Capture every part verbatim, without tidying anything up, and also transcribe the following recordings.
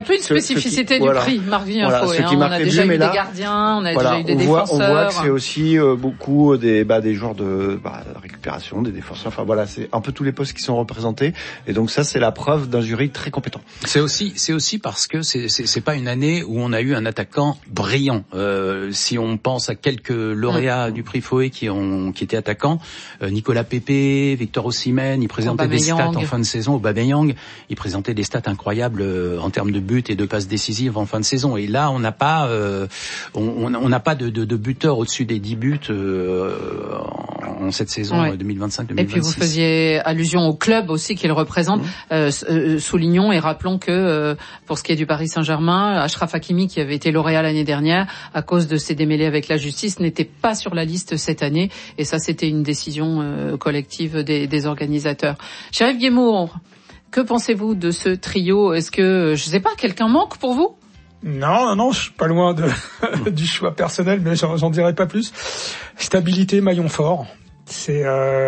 peu une spécificité qui, du voilà, prix, Marc Villenfoy. Voilà, hein, on a déjà eu là, des gardiens, on a voilà, déjà eu des on défenseurs. Voit, on voit que c'est aussi euh, beaucoup des, bah, des joueurs de bah, récupération, des défenseurs. Enfin voilà, c'est un peu tous les postes qui sont représentés. Et donc ça, c'est la preuve d'un jury très compétent. C'est aussi, c'est aussi parce que c'est, c'est, c'est pas une année où on a eu un attaquant brillant. Euh, si on pense à quelques lauréats mmh. du prix Foé qui ont, qui étaient attaquants, euh, Nicolas Pepe, Victor Osimhen, ils présentaient des stats en fin de saison. Aubameyang, ils présentaient des stats incroyables euh, en termes de buts et de passes décisives en fin de saison. Et là, on n'a pas, euh, on, on n'a pas de, de, de buteur au-dessus des dix buts euh, en cette saison ouais. deux mille vingt-cinq deux mille vingt-six. Et puis vous faisiez allusion au club aussi qu'il représente. Mmh. Euh, euh, soulignons et rappelons que euh, pour ce qui est du Paris Saint-Germain, Achraf Hakimi, qui avait été lauréat l'année dernière, à cause de ses démêlés avec la justice, n'était pas sur la liste cette année. Et ça, c'était une décision euh, collective des, des organisateurs. Chérif Guémour, que pensez-vous de ce trio? Est-ce que, je sais pas, quelqu'un manque pour vous? Non, non, non, je suis pas loin de du choix personnel, mais j'en, j'en dirai pas plus. Stabilité, maillon fort. C'est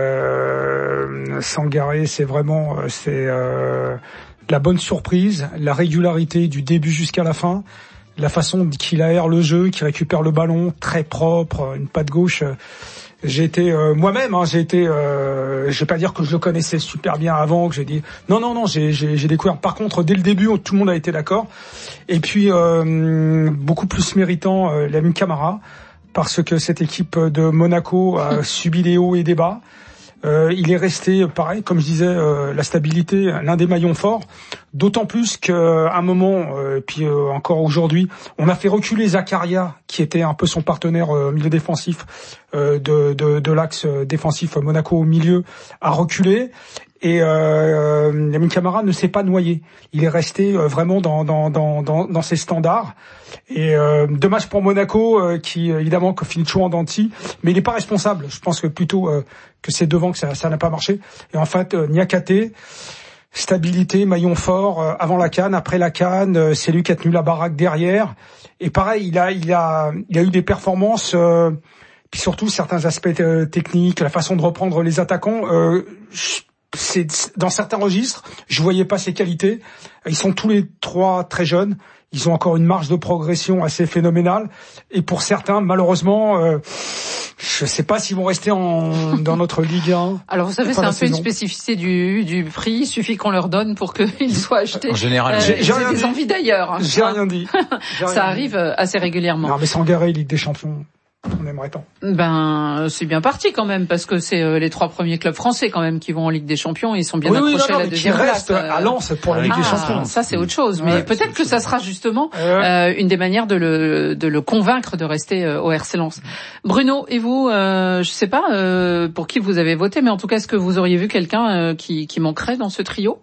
euh, Sangaré, c'est vraiment c'est euh, la bonne surprise, la régularité du début jusqu'à la fin, la façon qu'il aère le jeu, qu'il récupère le ballon, très propre, une patte gauche. J'ai été euh, moi-même, hein, j'ai été, euh, je vais pas dire que je le connaissais super bien avant, que j'ai dit non, non, non, j'ai, j'ai, j'ai découvert. Par contre, dès le début, tout le monde a été d'accord. Et puis euh, beaucoup plus méritant, euh, Lamine Camara, parce que cette équipe de Monaco a subi des hauts et des bas. Euh, il est resté, pareil, comme je disais, euh, la stabilité, l'un des maillons forts. D'autant plus qu'à un moment, euh, et puis euh, encore aujourd'hui, on a fait reculer Zakaria, qui était un peu son partenaire euh, milieu défensif euh, de, de, de l'axe défensif Monaco au milieu, a reculé. Et euh, Lamine Camara ne s'est pas noyé. Il est resté euh, vraiment dans, dans, dans, dans, dans ses standards. Et euh, dommage pour Monaco, euh, qui évidemment que finit toujours en dents de scie, mais il n'est pas responsable. Je pense que plutôt euh, que c'est devant que ça, ça n'a pas marché. Et en fait, euh, Niakate, stabilité, maillon fort euh, avant la CAN, après la CAN, euh, c'est lui qui a tenu la baraque derrière. Et pareil, il a, il a, il a eu des performances. Euh, puis surtout certains aspects euh, techniques, la façon de reprendre les attaquants. Euh, c'est dans certains registres, je voyais pas ses qualités. Ils sont tous les trois très jeunes. Ils ont encore une marge de progression assez phénoménale. Et pour certains, malheureusement, euh, je sais pas s'ils vont rester en, dans notre Ligue un. Alors vous savez, c'est un peu une spécificité du, du prix. Il suffit qu'on leur donne pour qu'ils soient achetés. En général, euh, j'ai, j'ai des dit. envies d'ailleurs. Hein. J'ai rien dit. Ça J'ai rien arrive dit. assez régulièrement. Non, mais Sangaré, Ligue des Champions. On aimerait tant. Ben, c'est bien parti quand même, parce que c'est euh, les trois premiers clubs français quand même qui vont en Ligue des Champions. Ils sont bien oui, accrochés oui, non, non, à la deuxième place. Reste à Lens pour la Ligue ah, des Champions. Ça, c'est autre chose. Mais ouais, peut-être que ça sera justement ouais. euh, une des manières de le de le convaincre de rester euh, au R C Lens. Bruno, et vous, euh, je sais pas euh, pour qui vous avez voté, mais en tout cas, est-ce que vous auriez vu quelqu'un euh, qui qui manquerait dans ce trio?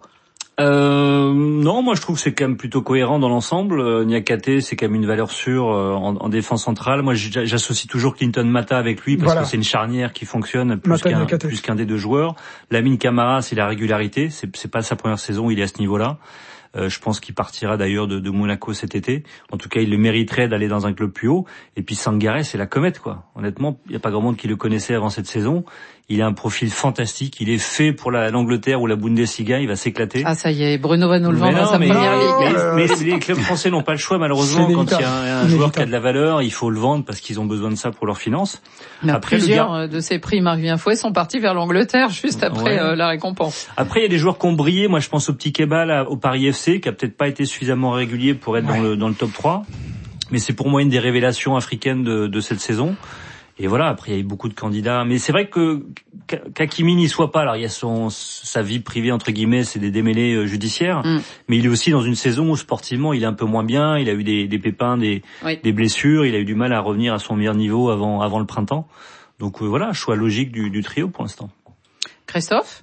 Euh, non, moi je trouve que c'est quand même plutôt cohérent dans l'ensemble. Euh, Niakate, c'est quand même une valeur sûre euh, en, en défense centrale. Moi, j'associe toujours Clinton Mata avec lui parce voilà. que c'est une charnière qui fonctionne plus Mata, qu'un, plus qu'un des deux joueurs. Lamine Camara, c'est la régularité. C'est, c'est pas sa première saison où il est à ce niveau-là. Euh, je pense qu'il partira d'ailleurs de, de Monaco cet été. En tout cas, il le mériterait d'aller dans un club plus haut. Et puis Sangaré, c'est la comète, quoi. Honnêtement, il n'y a pas grand monde qui le connaissait avant cette saison. Il a un profil fantastique. Il est fait pour la, l'Angleterre ou la Bundesliga. Il va s'écler. Ah, ça y est. Bruno va nous le vendre dans sa mais, première mais, ligue. Mais, mais les clubs français n'ont pas le choix, malheureusement. Quand il y a un, un joueur qui a de la valeur, il faut le vendre parce qu'ils ont besoin de ça pour leurs finances. Mais après, plusieurs gars... de ces prix Marc Villenfoy sont partis vers l'Angleterre juste après ouais. euh, la récompense. Après, il y a des joueurs qui ont brillé. Moi, je pense au petit Keba, là, au Paris F C, qui a peut-être pas été suffisamment régulier pour être ouais. dans le, dans le top trois. Mais c'est pour moi une des révélations africaines de, de cette saison. Et voilà, après il y a eu beaucoup de candidats, mais c'est vrai que qu'Hakimi n'y soit pas. Alors il y a son sa vie privée entre guillemets, c'est des démêlés judiciaires, mm. mais il est aussi dans une saison où sportivement il est un peu moins bien. Il a eu des, des pépins, des, oui. des blessures, il a eu du mal à revenir à son meilleur niveau avant avant le printemps. Donc euh, voilà, choix logique du, du trio pour l'instant. Christophe.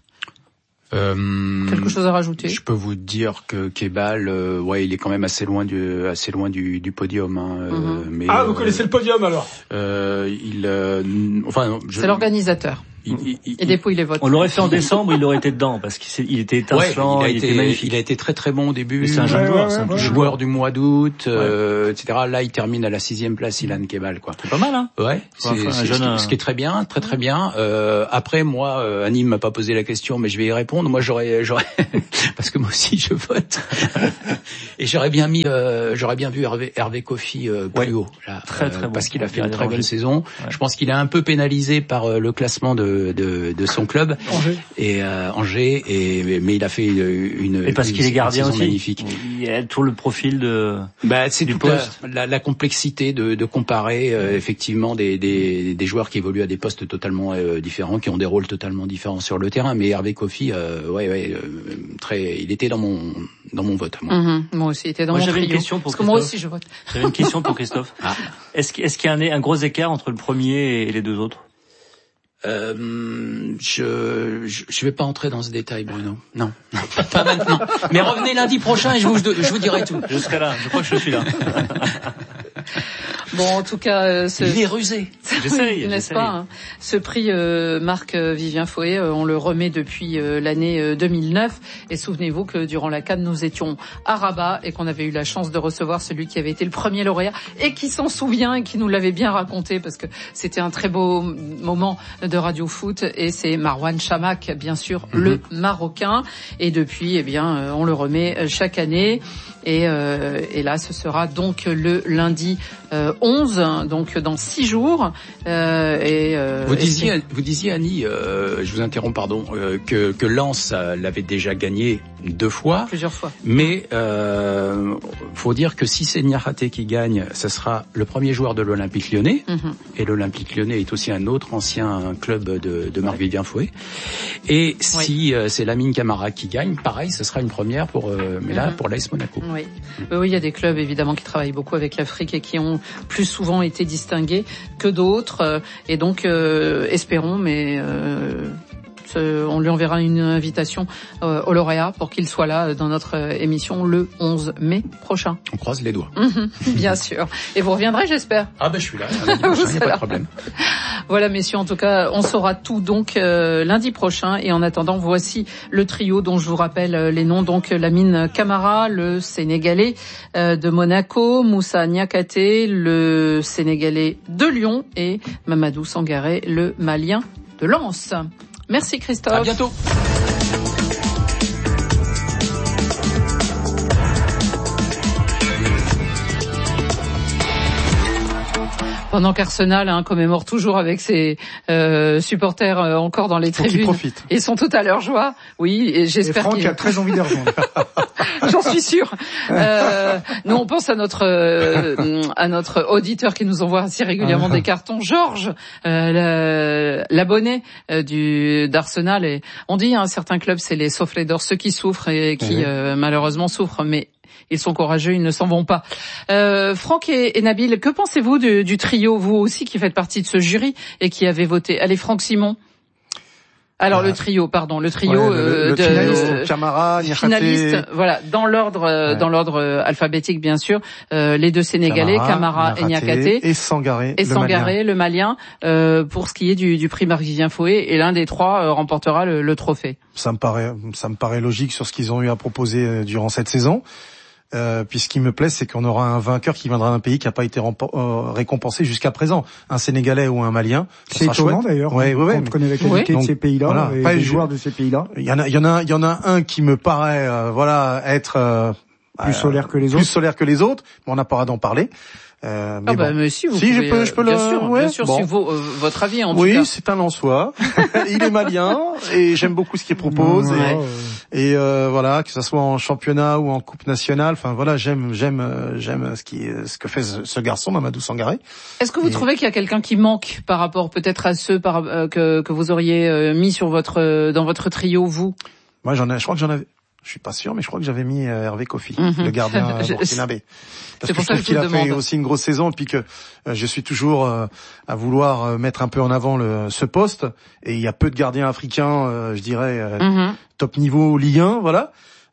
Euh, Quelque chose à rajouter? Je peux vous dire que Kebal, euh, ouais, il est quand même assez loin du, assez loin du, du podium. Hein, mm-hmm. euh, mais, ah, vous euh, connaissez le podium alors? euh, Il, euh, enfin, je, c'est l'organisateur. il, il, il, et dépouille les votes. On l'aurait fait en décembre, il aurait été dedans parce qu'il était étincelant, ouais, il, a il été, était magnifique. Il a été très très bon au début. C'est un jeune ouais, joueur, ouais, c'est un ouais, joueur ouais. du mois d'août, euh, et cetera. Là, il termine à la sixième place, Ilan Kebal, quoi. C'est pas mal, hein. Ouais, c'est, enfin, c'est jeune, ce, qui, ce qui est très bien, très très bien. Euh, après, moi, euh, Annie m'a pas posé la question, mais je vais y répondre. Moi, j'aurais, j'aurais, parce que moi aussi, je vote. Et j'aurais bien mis, euh, j'aurais bien vu Hervé, Hervé Kofi euh, plus ouais. haut, là, très très euh, bon. parce qu'il a fait une très Angers. bonne saison. Ouais. Je pense qu'il est un peu pénalisé par euh, le classement de, de, de son club, Angers. et euh, Angers, et mais il a fait une, Et parce une, qu'il est gardien une saison aussi. magnifique. Il a tout le profil de. Bah, c'est du toute poste. la, la, la complexité de, de comparer euh, effectivement des, des, des joueurs qui évoluent à des postes totalement euh, différents, qui ont des rôles totalement différents sur le terrain. Mais Hervé Kofi, euh, ouais, ouais, euh, très, il était dans mon dans mon vote. Moi, Mmh, moi aussi, il était dans moi, mon j'avais trio. une question pour Parce que moi Christophe. aussi, je vote. J'avais une question pour Christophe. Ah. Est-ce qu'il est-ce qu'il y a un, un gros écart entre le premier et les deux autres? Euh, je, je je vais pas entrer dans ce détail, Bruno. Non, non, pas maintenant. Mais revenez lundi prochain et je vous je vous dirai tout. Je serai là. Je crois que je suis là. Bon, en tout cas, euh, ce... il est rusé. J'essaye, n'est-ce j'essaye. pas, hein. Ce prix euh, Marc Vivien Fouet, euh, on le remet depuis euh, l'année euh, deux mille neuf. Et souvenez-vous que durant la CAN, nous étions à Rabat et qu'on avait eu la chance de recevoir celui qui avait été le premier lauréat et qui s'en souvient et qui nous l'avait bien raconté parce que c'était un très beau moment de radio foot. Et c'est Marouane Chamakh, bien sûr, mm-hmm. le Marocain. Et depuis, eh bien, euh, on le remet chaque année. Et, euh, et là, ce sera donc le lundi euh, onze, donc dans six jours. Euh, et, euh, vous disiez, et vous disiez Annie, euh, je vous interromps, pardon, euh, que, que Lens euh, l'avait déjà gagné deux fois. Plusieurs fois. Mais euh, faut dire que si c'est Niakhaté qui gagne, ce sera le premier joueur de l'Olympique Lyonnais. Mm-hmm. Et l'Olympique Lyonnais est aussi un autre ancien club de, de Marc Vivien Fouet. Et si oui. euh, c'est Lamine Camara qui gagne, pareil, ce sera une première pour, euh, mais là, mm-hmm. pour l'A S Monaco. Oui. Oui, il y a des clubs évidemment qui travaillent beaucoup avec l'Afrique et qui ont plus souvent été distingués que d'autres. Et donc, euh, espérons, mais euh, on lui enverra une invitation euh, au lauréat pour qu'il soit là dans notre émission le onze mai prochain. On croise les doigts. Mmh, bien sûr. Et vous reviendrez, j'espère. Ah ben je suis là. Lundi prochain, il n'y a pas de problème. Voilà, messieurs, en tout cas, on saura tout donc euh, lundi prochain. Et en attendant, voici le trio dont je vous rappelle euh, les noms. Donc Lamine Camara, le Sénégalais euh, de Monaco, Moussa Niakhaté, le Sénégalais de Lyon, et Mamadou Sangaré, le Malien de Lens. Merci Christophe. À bientôt. Pendant qu'Arsenal hein, commémore toujours avec ses euh, supporters euh, encore dans les Faut tribunes. Ils profitent. Ils sont tous à leur joie. Oui, et j'espère. Et Franck qu'il a très envie de rejoindre. J'en suis sûre. Euh, nous, on pense à notre euh, à notre auditeur qui nous envoie assez régulièrement des cartons, Georges, euh, l'abonné euh, du d'Arsenal. Et on dit, hein, certains clubs, c'est les sauf les d'or, ceux qui souffrent et qui euh, malheureusement souffrent, mais ils sont courageux, ils ne s'en vont pas. Euh, Franck et, et Nabil, que pensez-vous du, du trio, vous aussi qui faites partie de ce jury et qui avez voté? Allez, Franck Simon. Alors euh, le trio, pardon, le trio ouais, le, euh, le de finaliste, Camara, Niakhaté, finaliste, voilà, dans l'ordre, euh, ouais. dans l'ordre euh, alphabétique bien sûr, euh, les deux Sénégalais, Camara, Camara et Niakhaté, et Sangaré, et le Sangaré, Malien. le Malien, euh, pour ce qui est du, du prix Marc Vivien Fouet, et l'un des trois euh, remportera le, le trophée. Ça me paraît, ça me paraît logique sur ce qu'ils ont eu à proposer euh, durant cette saison. Euh, puis ce qui me plaît, c'est qu'on aura un vainqueur qui viendra d'un pays qui n'a pas été rempo- euh, récompensé jusqu'à présent, un Sénégalais ou un Malien. C'est étonnant d'ailleurs. Ouais, ouais, ouais, quand on connaît la qualité ouais. de ces pays-là, voilà, et pas les je... joueurs de ces pays-là. Il y en a, il y en a, il y en a un qui me paraît, euh, voilà, être euh, plus euh, solaire que les plus autres. Plus solaire que les autres. Mais on n'a pas à d'en parler. Euh, mais ah bah bon. mais si, vous si pouvez, je peux, je peux bien le, sûr, ouais, bien sûr, bon. c'est vos, euh, votre avis en oui, tout cas. Oui, c'est un Lensois. Il est malien et j'aime beaucoup ce qu'il propose. Ouais, et ouais. et euh, voilà, que ça soit en championnat ou en coupe nationale, enfin voilà, j'aime, j'aime, euh, j'aime ce qui, ce que fait ce, ce garçon, Mamadou Sangaré. Est-ce que vous et... trouvez qu'il y a quelqu'un qui manque par rapport peut-être à ceux par, euh, que que vous auriez euh, mis sur votre euh, dans votre trio, vous? Moi, j'en ai, je crois que j'en avais. Je suis pas sûr, mais je crois que j'avais mis euh, Hervé Kofi, mm-hmm. le gardien burkinabé. Parce que je trouve qu'il a fait aussi une grosse saison, et puis que euh, je suis toujours euh, à vouloir euh, mettre un peu en avant le, ce poste. Et il y a peu de gardiens africains, euh, je dirais, euh, mm-hmm. top niveau Ligue un, voilà.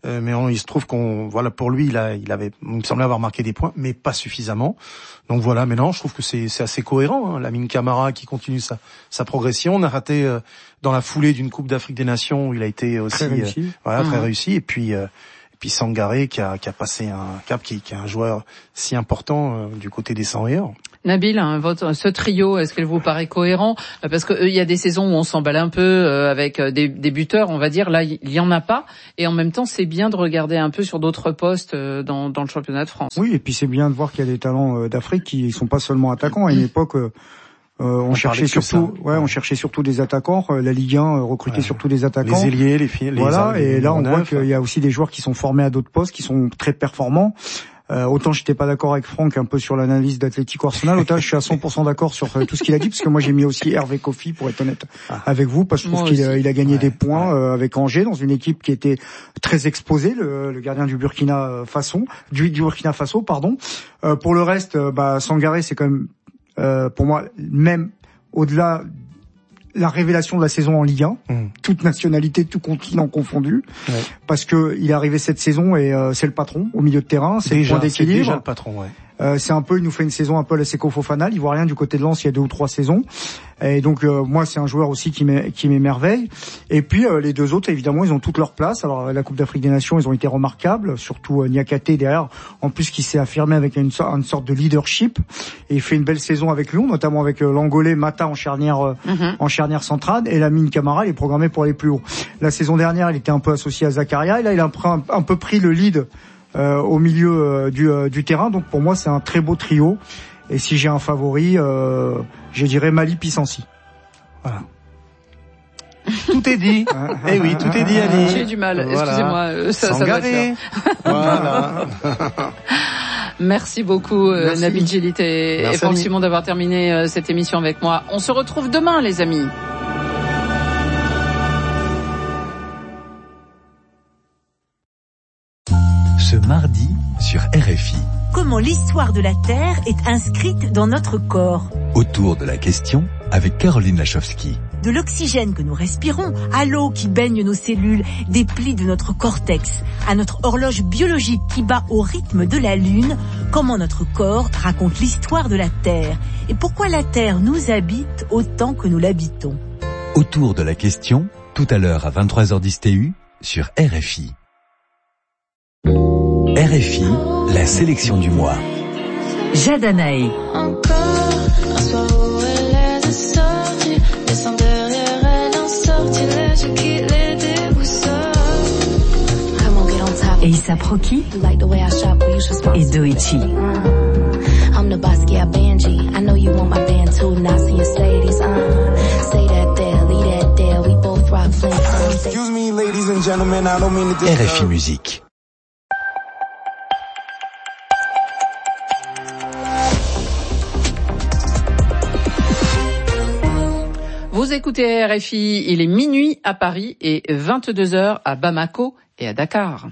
Euh, mais on, il se trouve qu'on, voilà, pour lui, il a, il avait, il me semblait avoir marqué des points, mais pas suffisamment. Donc voilà, maintenant, je trouve que c'est, c'est assez cohérent. Hein. Lamine Camara qui continue sa, sa progression. On a raté euh, dans la foulée d'une Coupe d'Afrique des Nations où il a été aussi, très réussi. Euh, voilà, mmh. très réussi. Et puis, euh, et puis Sangaré qui a, qui a passé un cap, qui, qui est un joueur si important euh, du côté des cent meilleurs. Nabil, hein, votre, ce trio, est-ce qu'il vous paraît cohérent? Parce que euh, il y a des saisons où on s'emballe un peu euh, avec des, des buteurs, on va dire. Là, il y en a pas. Et en même temps, c'est bien de regarder un peu sur d'autres postes euh, dans, dans le championnat de France. Oui, et puis c'est bien de voir qu'il y a des talents euh, d'Afrique qui sont pas seulement attaquants. À une époque, euh, euh, on, on cherchait surtout, ouais, on cherchait surtout des attaquants. La Ligue un euh, recrutait ouais. surtout des attaquants. Les ailiers, les filles, les voilà. Les, et les là, on voit neuf. qu'il y a aussi des joueurs qui sont formés à d'autres postes, qui sont très performants. Euh, autant j'étais pas d'accord avec Franck un peu sur l'analyse d'Atlético Arsenal, autant je suis à cent pour cent d'accord sur euh, tout ce qu'il a dit, parce que moi j'ai mis aussi Hervé Kofi, pour être honnête ah. avec vous, parce que je trouve qu'il a, il a gagné ouais, des points ouais. euh, avec Angers dans une équipe qui était très exposée, le, le gardien du Burkina Faso, du, du Burkina Faso, pardon. Euh, pour le reste, euh, bah Sangaré c'est quand même euh, pour moi même au-delà la révélation de la saison en Ligue un, mmh. toute nationalité, tout continent confondu, ouais. parce que il est arrivé cette saison et euh, c'est le patron au milieu de terrain, c'est déjà, le point d'équilibre. C'est déjà le patron, ouais. Euh, c'est un peu, il nous fait une saison un peu à la Seko Fofana, l'Ivoirien du côté de Lens il y a deux ou trois saisons. Et donc euh, moi c'est un joueur aussi qui m'é, qui m'émerveille. Et puis euh, les deux autres évidemment ils ont toute leur place. Alors la Coupe d'Afrique des Nations ils ont été remarquables, surtout euh, Niakhaté derrière, en plus qui s'est affirmé avec une, une sorte de leadership et il fait une belle saison avec Lyon, notamment avec euh, l'Angolais Mata en charnière euh, mm-hmm. en charnière centrale et Lamine Camara il est programmé pour aller plus haut. La saison dernière il était un peu associé à Zakaria et là il a un, un peu pris le lead Euh, au milieu euh, du, euh, du terrain, donc pour moi c'est un très beau trio. Et si j'ai un favori, euh, je dirais Mali Pissanci. Voilà. Tout est dit. Eh oui, tout est dit, Annie. J'ai du mal. Voilà. Excusez-moi, euh, ça, ça doit être Voilà. Merci beaucoup, euh, Nabil Djellit et, et Franck Simon d'avoir terminé euh, cette émission avec moi. On se retrouve demain, les amis. Ce mardi sur R F I. Comment l'histoire de la Terre est inscrite dans notre corps. Autour de la question avec Caroline Lachowski. De l'oxygène que nous respirons, à l'eau qui baigne nos cellules, des plis de notre cortex, à notre horloge biologique qui bat au rythme de la Lune, comment notre corps raconte l'histoire de la Terre et pourquoi la Terre nous habite autant que nous l'habitons. Autour de la question, tout à l'heure à vingt-trois heures dix T U sur R F I. R F I, la sélection du mois. Jade Anaé. Encore un soir où elle est sortie, descend derrière elle un sortilège qui les déboussole. Et Issa Proki et Doichi. I'm the boss, yeah, Benji. I know you want my band too, now see you say this, uh, say that there, leave that there, we both rock Flintstones. Excuse me, ladies and gentlemen, I don't mean to R F I Musique. Vous écoutez R F I, il est minuit à Paris et vingt-deux heures à Bamako et à Dakar.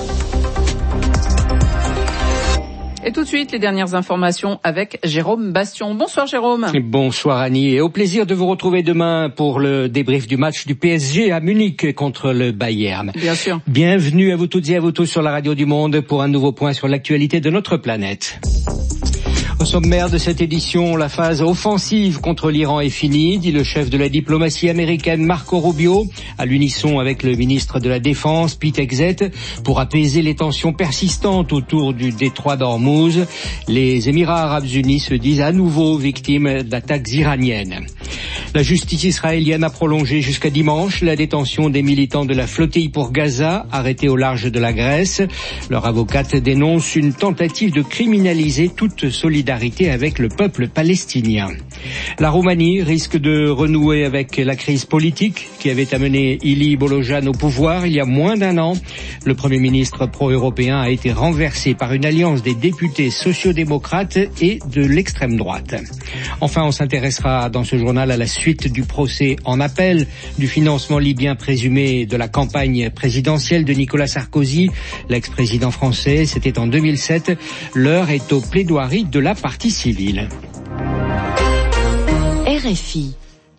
Et tout de suite, les dernières informations avec Jérôme Bastion. Bonsoir Jérôme. Bonsoir Annie, et au plaisir de vous retrouver demain pour le débrief du match du P S G à Munich contre le Bayern. Bien sûr. Bienvenue à vous toutes et à vous tous sur la radio du Monde pour un nouveau point sur l'actualité de notre planète. Au sommaire de cette édition, la phase offensive contre l'Iran est finie, dit le chef de la diplomatie américaine Marco Rubio, à l'unisson avec le ministre de la Défense Pete Hegseth, pour apaiser les tensions persistantes autour du détroit d'Ormuz. Les Émirats arabes unis se disent à nouveau victimes d'attaques iraniennes. La justice israélienne a prolongé jusqu'à dimanche la détention des militants de la flottille pour Gaza, arrêtés au large de la Grèce. Leur avocate dénonce une tentative de criminaliser toute solidarité avec le peuple palestinien. La Roumanie risque de renouer avec la crise politique qui avait amené Ilie Bolojan au pouvoir il y a moins d'un an. Le Premier ministre pro-européen a été renversé par une alliance des députés sociodémocrates et de l'extrême droite. Enfin, on s'intéressera dans ce journal à la suite du procès en appel du financement libyen présumé de la campagne présidentielle de Nicolas Sarkozy, l'ex-président français. C'était en deux mille sept. L'heure est aux plaidoiries de la partie civile. R F I.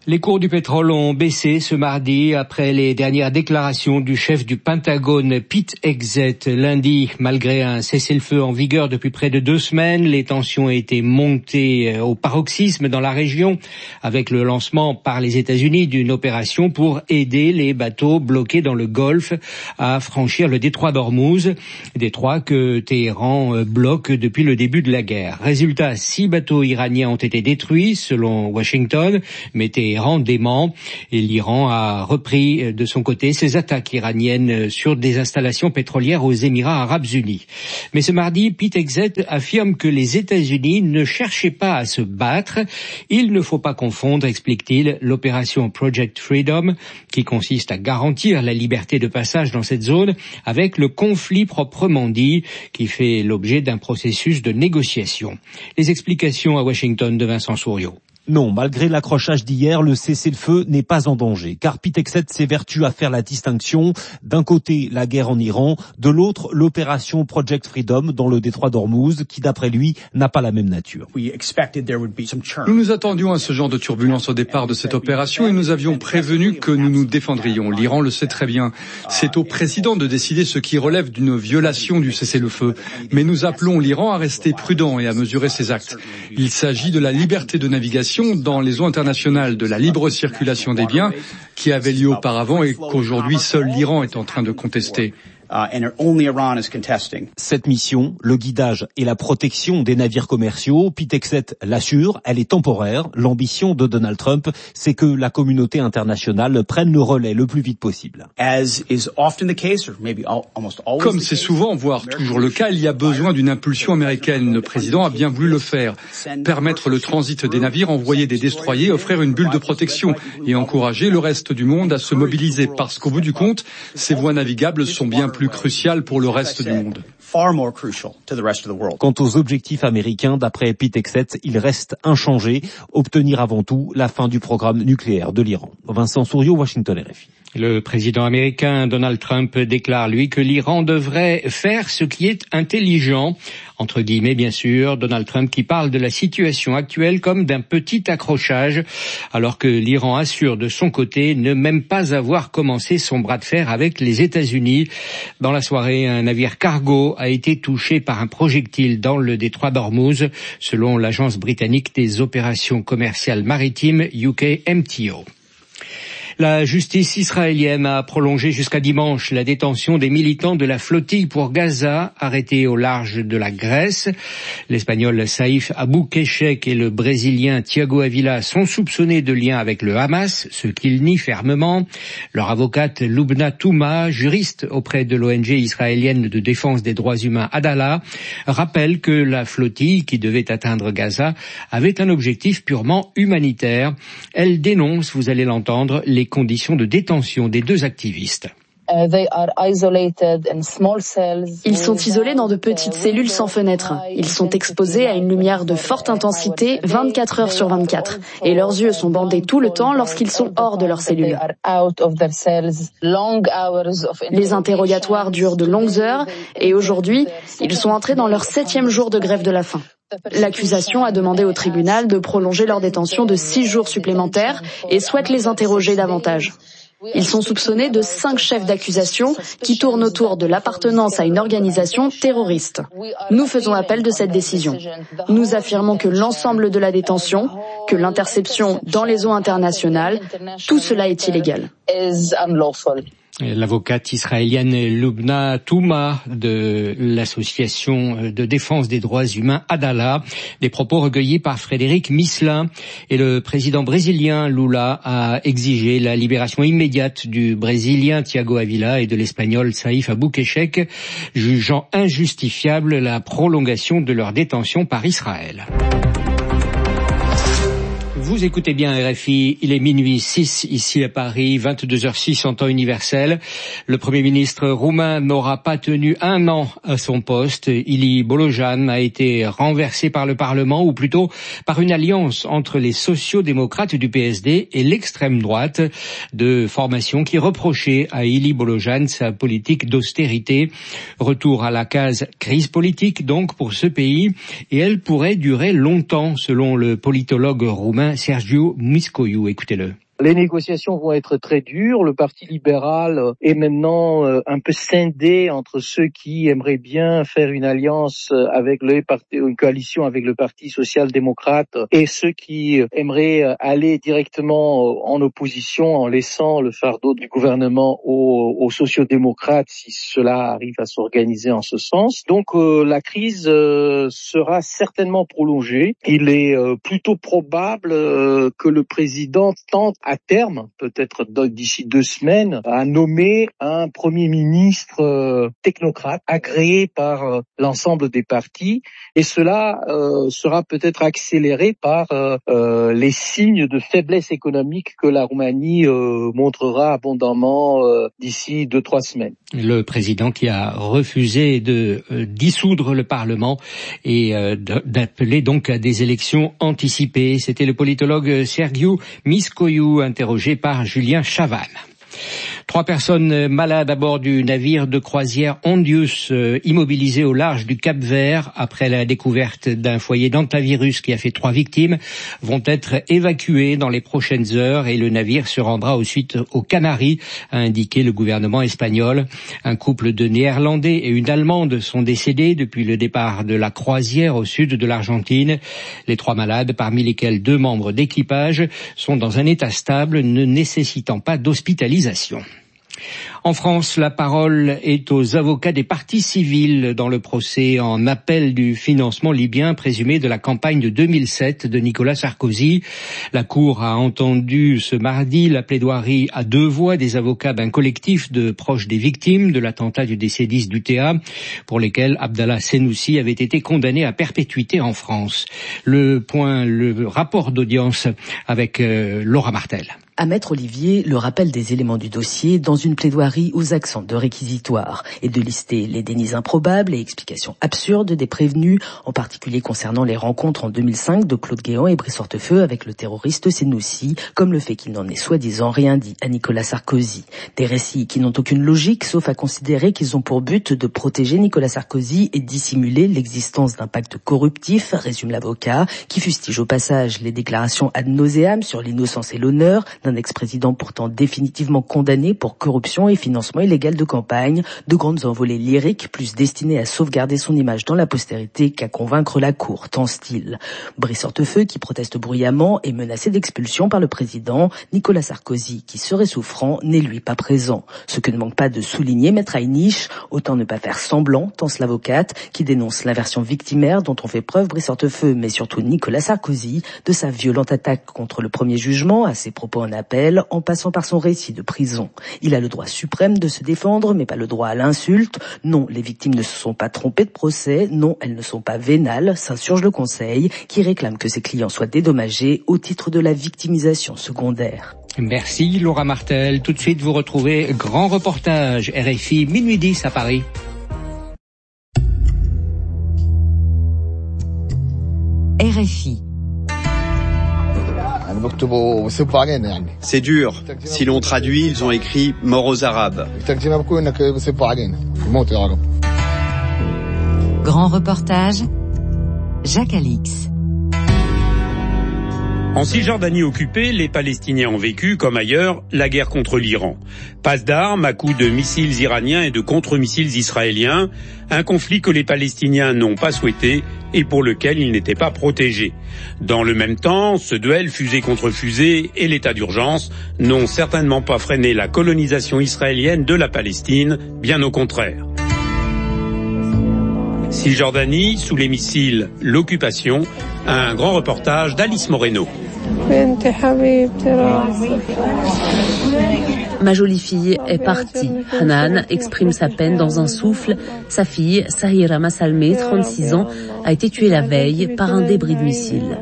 Les cours du pétrole ont baissé ce mardi après les dernières déclarations du chef du Pentagone, Pete Hegseth. Lundi, malgré un cessez-le-feu en vigueur depuis près de deux semaines, les tensions ont été montées au paroxysme dans la région avec le lancement par les États-Unis d'une opération pour aider les bateaux bloqués dans le Golfe à franchir le détroit d'Ormuz, détroit que Téhéran bloque depuis le début de la guerre. Résultat, six bateaux iraniens ont été détruits selon Washington, mais Téhéran dément, et l'Iran a repris de son côté ses attaques iraniennes sur des installations pétrolières aux Émirats arabes unis. Mais ce mardi, Pete Hegseth affirme que les États-Unis ne cherchaient pas à se battre. Il ne faut pas confondre, explique-t-il, l'opération Project Freedom, qui consiste à garantir la liberté de passage dans cette zone, avec le conflit proprement dit, qui fait l'objet d'un processus de négociation. Les explications à Washington de Vincent Souriau. Non, malgré l'accrochage d'hier, le cessez-le-feu n'est pas en danger, car Pete Hegseth s'évertue à faire la distinction. D'un côté, la guerre en Iran, de l'autre, l'opération Project Freedom dans le détroit d'Ormuz, qui d'après lui, n'a pas la même nature. Nous nous attendions à ce genre de turbulence au départ de cette opération et nous avions prévenu que nous nous défendrions. L'Iran le sait très bien. C'est au président de décider ce qui relève d'une violation du cessez-le-feu. Mais nous appelons l'Iran à rester prudent et à mesurer ses actes. Il s'agit de la liberté de navigation dans les eaux internationales, de la libre circulation des biens qui avait lieu auparavant et qu'aujourd'hui seul l'Iran est en train de contester. Cette mission, le guidage et la protection des navires commerciaux, Pete Hegseth l'assure, elle est temporaire. L'ambition de Donald Trump, c'est que la communauté internationale prenne le relais le plus vite possible. Comme c'est souvent, voire toujours le cas, il y a besoin d'une impulsion américaine. Le président a bien voulu le faire. Permettre le transit des navires, envoyer des destroyers, offrir une bulle de protection et encourager le reste du monde à se mobiliser parce qu'au bout du compte, ces voies navigables sont bien plus crucial pour le reste du monde. Quant aux objectifs américains, d'après Pete Hegseth, ils restent inchangés, obtenir avant tout la fin du programme nucléaire de l'Iran. Vincent Souriau, Washington R F I. Le président américain Donald Trump déclare, lui, que l'Iran devrait faire ce qui est intelligent, entre guillemets bien sûr. Donald Trump qui parle de la situation actuelle comme d'un petit accrochage, alors que l'Iran assure de son côté ne même pas avoir commencé son bras de fer avec les États-Unis. Dans la soirée, un navire cargo a été touché par un projectile dans le détroit d'Ormuz, selon l'agence britannique des opérations commerciales maritimes U K M T O. La justice israélienne a prolongé jusqu'à dimanche la détention des militants de la flottille pour Gaza, arrêtés au large de la Grèce. L'Espagnol Saïf Abou-Keshek et le Brésilien Thiago Avila sont soupçonnés de liens avec le Hamas, ce qu'ils nient fermement. Leur avocate Lubna Touma, juriste auprès de l'O N G israélienne de défense des droits humains Adala, rappelle que la flottille qui devait atteindre Gaza avait un objectif purement humanitaire. Elle dénonce, vous allez l'entendre, les conditions de détention des deux activistes. Ils sont isolés dans de petites cellules sans fenêtres. Ils sont exposés à une lumière de forte intensité vingt-quatre heures sur vingt-quatre. Et leurs yeux sont bandés tout le temps lorsqu'ils sont hors de leurs cellules. Les interrogatoires durent de longues heures et aujourd'hui, ils sont entrés dans leur septième jour de grève de la faim. L'accusation a demandé au tribunal de prolonger leur détention de six jours supplémentaires et souhaite les interroger davantage. Ils sont soupçonnés de cinq chefs d'accusation qui tournent autour de l'appartenance à une organisation terroriste. Nous faisons appel de cette décision. Nous affirmons que l'ensemble de la détention, que l'interception dans les eaux internationales, tout cela est illégal. L'avocate israélienne Lubna Touma de l'association de défense des droits humains Adala, des propos recueillis par Frédéric Misselin. Et le président brésilien Lula a exigé la libération immédiate du Brésilien Thiago Avila et de l'Espagnol Saïf Abou-Keshek, jugeant injustifiable la prolongation de leur détention par Israël. Vous écoutez bien R F I, il est minuit six ici à Paris, vingt-deux heures six en temps universel. Le Premier ministre roumain n'aura pas tenu un an à son poste. Ilie Bolojan a été renversé par le Parlement, ou plutôt par une alliance entre les sociaux-démocrates du P S D et l'extrême droite, de formation qui reprochait à Ilie Bolojan sa politique d'austérité. Retour à la case crise politique donc pour ce pays, et elle pourrait durer longtemps selon le politologue roumain Julien Sergio Miscoiu. Écoutez-le. Les négociations vont être très dures. Le Parti libéral est maintenant un peu scindé entre ceux qui aimeraient bien faire une alliance avec le parti, une coalition avec le Parti social-démocrate et ceux qui aimeraient aller directement en opposition en laissant le fardeau du gouvernement aux, aux sociodémocrates si cela arrive à s'organiser en ce sens. Donc euh, la crise euh, sera certainement prolongée. Il est euh, plutôt probable euh, que le président tente à terme, peut-être d'ici deux semaines, à nommer un Premier ministre euh, technocrate agréé par euh, l'ensemble des partis, et cela euh, sera peut-être accéléré par euh, euh, les signes de faiblesse économique que la Roumanie euh, montrera abondamment euh, d'ici deux, trois semaines. Le président qui a refusé de euh, dissoudre le Parlement et euh, d'appeler donc à des élections anticipées. C'était le politologue Sergiu Miscoiu, interrogé par Julien Chavannes. Trois personnes malades à bord du navire de croisière Ondius, euh, immobilisé au large du Cap-Vert après la découverte d'un foyer d'hantavirus qui a fait trois victimes, vont être évacuées dans les prochaines heures et le navire se rendra ensuite aux Canaries, a indiqué le gouvernement espagnol. Un couple de Néerlandais et une Allemande sont décédés depuis le départ de la croisière au sud de l'Argentine. Les trois malades, parmi lesquels deux membres d'équipage, sont dans un état stable ne nécessitant pas d'hospitalisation. En France, la parole est aux avocats des parties civiles dans le procès en appel du financement libyen présumé de la campagne de deux mille sept de Nicolas Sarkozy. La Cour a entendu ce mardi la plaidoirie à deux voix des avocats d'un collectif de proches des victimes de l'attentat du D C dix d'U T A, pour lesquels Abdallah Senoussi avait été condamné à perpétuité en France. Le point, le rapport d'audience avec euh, Laura Martel. À Maître Olivier, le rappel des éléments du dossier dans une plaidoirie aux accents de réquisitoire et de lister les dénis improbables et explications absurdes des prévenus, en particulier concernant les rencontres en deux mille cinq de Claude Guéant et Brice Hortefeux avec le terroriste Senoussi, comme le fait qu'il n'en ait soi-disant rien dit à Nicolas Sarkozy. Des récits qui n'ont aucune logique, sauf à considérer qu'ils ont pour but de protéger Nicolas Sarkozy et dissimuler l'existence d'un pacte corruptif, résume l'avocat, qui fustige au passage les déclarations ad nauseam sur l'innocence et l'honneur d'un ex-président pourtant définitivement condamné pour corruption et financement illégal de campagne, de grandes envolées lyriques plus destinées à sauvegarder son image dans la postérité qu'à convaincre la Cour, tant style. Brice Hortefeux, qui proteste bruyamment, est menacé d'expulsion par le président. Nicolas Sarkozy, qui serait souffrant, n'est lui pas présent. Ce que ne manque pas de souligner Maître Heinisch, autant ne pas faire semblant, pense l'avocate, qui dénonce la version victimaire dont ont fait preuve Brice Hortefeux, mais surtout Nicolas Sarkozy, de sa violente attaque contre le premier jugement, à ses propos en appel, en passant par son récit de prison. Il a le droit suprême de se défendre, mais pas le droit à l'insulte. Non, les victimes ne se sont pas trompées de procès. Non, elles ne sont pas vénales, s'insurge le Conseil, qui réclame que ses clients soient dédommagés au titre de la victimisation secondaire. Merci Laura Martel. Tout de suite, vous retrouvez Grand Reportage, R F I, minuit dix à Paris. R F I. C'est dur. Si l'on traduit, ils ont écrit « Mort aux Arabes ». Grand reportage, Jacques Alix. En Cisjordanie occupée, les Palestiniens ont vécu, comme ailleurs, la guerre contre l'Iran. Passe d'armes à coups de missiles iraniens et de contre-missiles israéliens, un conflit que les Palestiniens n'ont pas souhaité et pour lequel ils n'étaient pas protégés. Dans le même temps, ce duel fusée contre fusée et l'état d'urgence n'ont certainement pas freiné la colonisation israélienne de la Palestine, bien au contraire. Cisjordanie, sous les missiles, l'occupation, un grand reportage d'Alice Moreno. Ma jolie fille est partie. Hanan exprime sa peine dans un souffle. Sa fille, Sahira Massalmé, trente-six ans, a été tuée la veille par un débris de missile.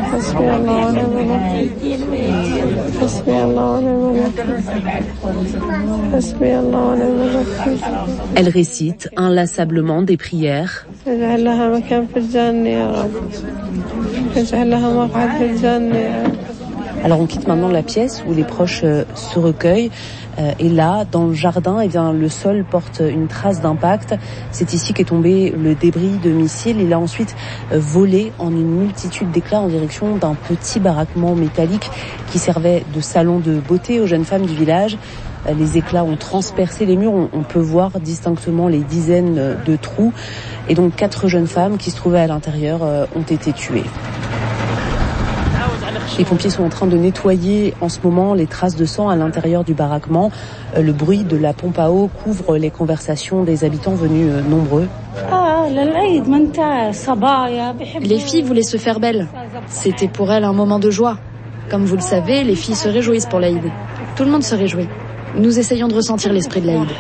Elle récite inlassablement des prières. Alors on quitte maintenant la pièce où les proches euh, se recueillent. Euh, et là, dans le jardin, eh bien, le sol porte une trace d'impact. C'est ici qu'est tombé le débris de missile. Il a ensuite euh, volé en une multitude d'éclats en direction d'un petit baraquement métallique qui servait de salon de beauté aux jeunes femmes du village. Euh, les éclats ont transpercé les murs. On, on peut voir distinctement les dizaines de trous. Et donc quatre jeunes femmes qui se trouvaient à l'intérieur euh, ont été tuées. Les pompiers sont en train de nettoyer en ce moment les traces de sang à l'intérieur du baraquement. Le bruit de la pompe à eau couvre les conversations des habitants venus nombreux. Les filles voulaient se faire belles. C'était pour elles un moment de joie. Comme vous le savez, les filles se réjouissent pour l'Aïd. Tout le monde se réjouit. Nous essayons de ressentir l'esprit de l'Aïd.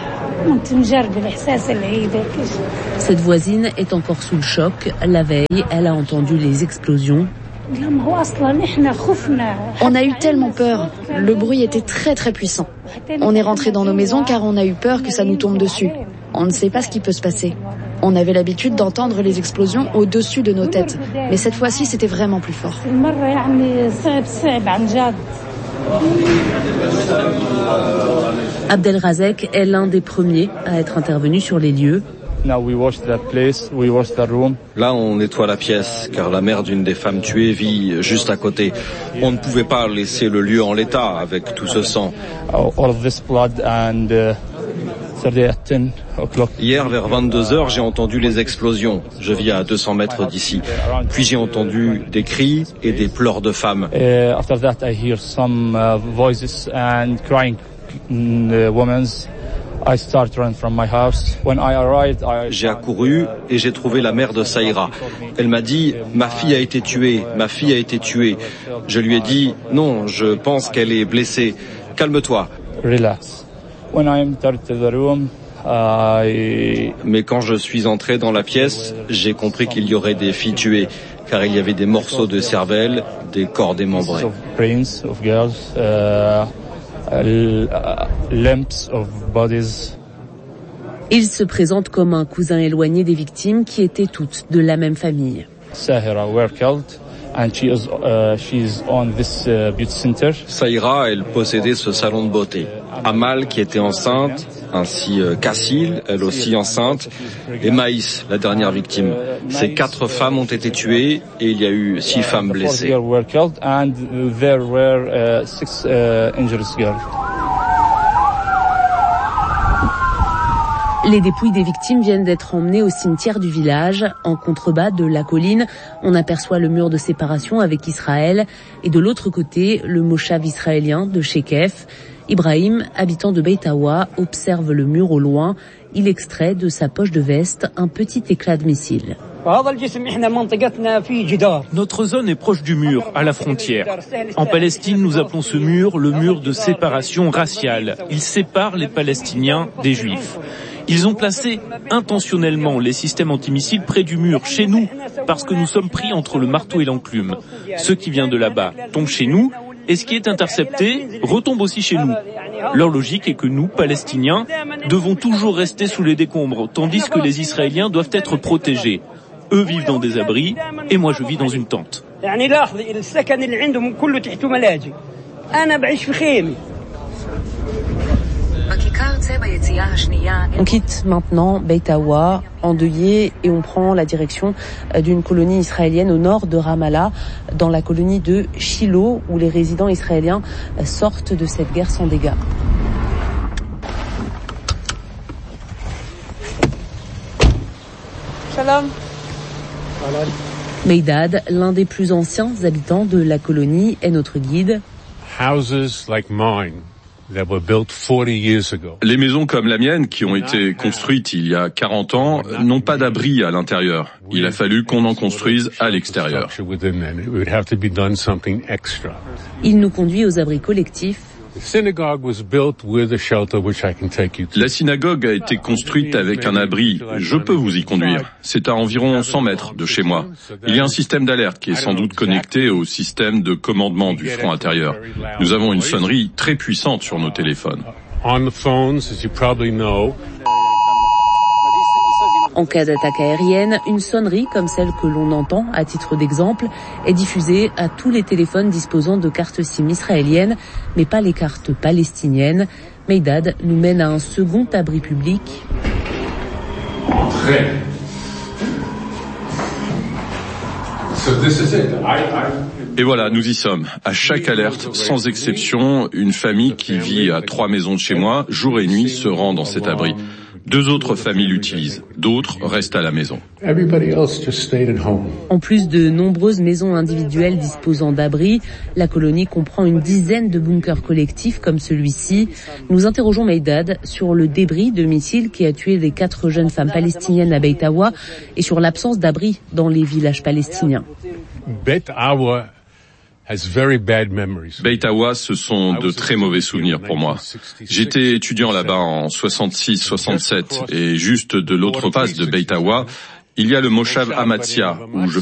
Cette voisine est encore sous le choc. La veille, elle a entendu les explosions. On a eu tellement peur. Le bruit était très très puissant. On est rentré dans nos maisons car on a eu peur que ça nous tombe dessus. On ne sait pas ce qui peut se passer. On avait l'habitude d'entendre les explosions au-dessus de nos têtes. Mais cette fois-ci, c'était vraiment plus fort. Abdelrazek est l'un des premiers à être intervenu sur les lieux. Là, on nettoie la pièce, car la mère d'une des femmes tuées vit juste à côté. On ne pouvait pas laisser le lieu en l'état avec tout ce sang. Hier, vers vingt-deux heures, j'ai entendu les explosions. Je vis à deux cents mètres d'ici. Puis j'ai entendu des cris et des pleurs de femmes. J'ai accouru et j'ai trouvé la mère de Saïra. Elle m'a dit « Ma fille a été tuée, ma fille a été tuée ». Je lui ai dit « Non, je pense qu'elle est blessée. Calme-toi. » Mais quand je suis entré dans la pièce, j'ai compris qu'il y aurait des filles tuées, car il y avait des morceaux de cervelle, des corps démembrés. Il se présente comme un cousin éloigné des victimes qui étaient toutes de la même famille. Saïra, elle possédait ce salon de beauté. Amal, qui était enceinte, ainsi euh, Kassil, elle aussi enceinte, et Maïs, la dernière victime. Ces quatre femmes ont été tuées et il y a eu six femmes blessées. Les dépouilles des victimes viennent d'être emmenées au cimetière du village. En contrebas de la colline, on aperçoit le mur de séparation avec Israël et de l'autre côté, le moshav israélien de Shekef. Ibrahim, habitant de Beit Awa, observe le mur au loin. Il extrait de sa poche de veste un petit éclat de missile. Notre zone est proche du mur, à la frontière. En Palestine, nous appelons ce mur le mur de séparation raciale. Il sépare les Palestiniens des Juifs. Ils ont placé intentionnellement les systèmes antimissiles près du mur, chez nous, parce que nous sommes pris entre le marteau et l'enclume. Ce qui vient de là-bas tombe chez nous, et ce qui est intercepté retombe aussi chez nous. Leur logique est que nous, Palestiniens, devons toujours rester sous les décombres, tandis que les Israéliens doivent être protégés. Eux vivent dans des abris, et moi je vis dans une tente. On quitte maintenant Beit Awa, endeuillé, et on prend la direction d'une colonie israélienne au nord de Ramallah, dans la colonie de Shiloh, où les résidents israéliens sortent de cette guerre sans dégâts. Shalom. Meidad, l'un des plus anciens habitants de la colonie, est notre guide. Houses like mine. Les maisons comme la mienne, qui ont été construites il y a quarante ans, n'ont pas d'abri à l'intérieur. Il a fallu qu'on en construise à l'extérieur. Il nous conduit aux abris collectifs. La synagogue a été construite avec un abri. Je peux vous y conduire. C'est à environ cent mètres de chez moi. Il y a un système d'alerte qui est sans doute connecté au système de commandement du front intérieur. Nous avons une sonnerie très puissante sur nos En cas d'attaque aérienne, une sonnerie comme celle que l'on entend, à titre d'exemple, est diffusée à tous les téléphones disposant de cartes SIM israéliennes, mais pas les cartes palestiniennes. Meidad nous mène à un second abri public. Entrez. So this is it. I, I... Et voilà, nous y sommes. À chaque alerte, sans exception, une famille qui vit à trois maisons de chez moi, jour et nuit, se rend dans cet abri. Deux autres familles l'utilisent, d'autres restent à la maison. En plus de nombreuses maisons individuelles disposant d'abris, la colonie comprend une dizaine de bunkers collectifs comme celui-ci. Nous interrogeons Meidad sur le débris de missiles qui a tué les quatre jeunes femmes palestiniennes à Beit Awa et sur l'absence d'abris dans les villages palestiniens. Beit Awa Beit Awa, ce sont de très mauvais souvenirs pour moi. J'étais étudiant là-bas en soixante-six soixante-sept et juste de l'autre face de Beit Awa, il y a le Moshav Amatzia où je